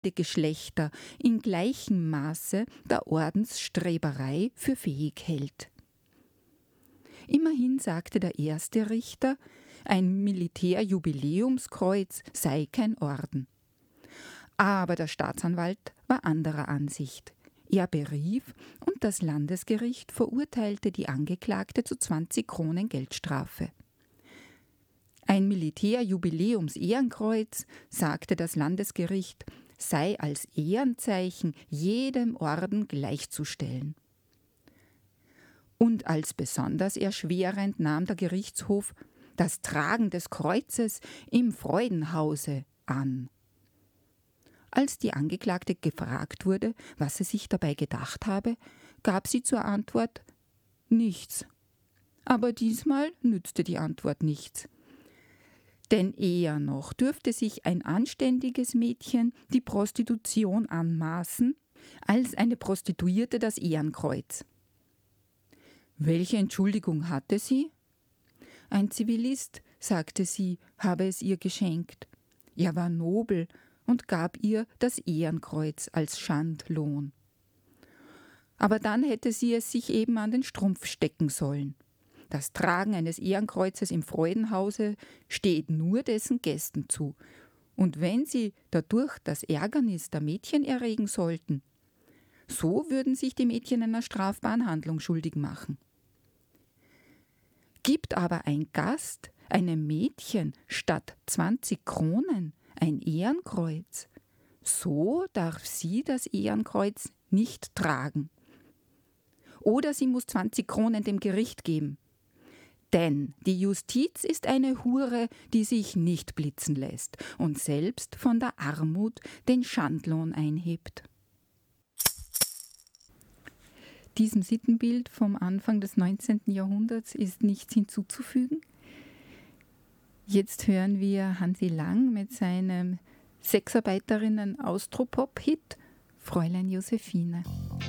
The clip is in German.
die Geschlechter in gleichem Maße der Ordensstreberei für fähig hält. Immerhin sagte der erste Richter, ein Militärjubiläumskreuz sei kein Orden. Aber der Staatsanwalt war anderer Ansicht. Er berief und das Landesgericht verurteilte die Angeklagte zu 20 Kronen Geldstrafe. Ein Militärjubiläums-Ehrenkreuz, sagte das Landesgericht, sei als Ehrenzeichen jedem Orden gleichzustellen. Und als besonders erschwerend nahm der Gerichtshof das Tragen des Kreuzes im Freudenhause an. Als die Angeklagte gefragt wurde, was sie sich dabei gedacht habe, gab sie zur Antwort: nichts. Aber diesmal nützte die Antwort nichts. Denn eher noch dürfte sich ein anständiges Mädchen die Prostitution anmaßen, als eine Prostituierte das Ehrenkreuz. Welche Entschuldigung hatte sie? Ein Zivilist, sagte sie, habe es ihr geschenkt. Er war nobel und gab ihr das Ehrenkreuz als Schandlohn. Aber dann hätte sie es sich eben an den Strumpf stecken sollen. Das Tragen eines Ehrenkreuzes im Freudenhause steht nur dessen Gästen zu. Und wenn sie dadurch das Ärgernis der Mädchen erregen sollten, so würden sich die Mädchen einer strafbaren Handlung schuldig machen. Gibt aber ein Gast einem Mädchen statt 20 Kronen ein Ehrenkreuz, so darf sie das Ehrenkreuz nicht tragen. Oder sie muss 20 Kronen dem Gericht geben. Denn die Justiz ist eine Hure, die sich nicht blitzen lässt und selbst von der Armut den Schandlohn einhebt. Diesem Sittenbild vom Anfang des 19. Jahrhunderts ist nichts hinzuzufügen. Jetzt hören wir Hansi Lang mit seinem Sexarbeiterinnen-Austropop-Hit Fräulein Josephine.